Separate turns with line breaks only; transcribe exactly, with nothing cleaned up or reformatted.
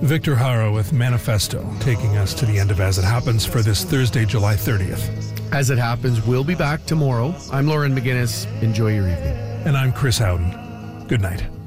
Victor Hara with Manifesto, taking us to the end of As It Happens for this Thursday, July thirtieth.
As It Happens, we'll be back tomorrow. I'm Lauren McGinnis. Enjoy your evening.
And I'm Chris Howden. Good night.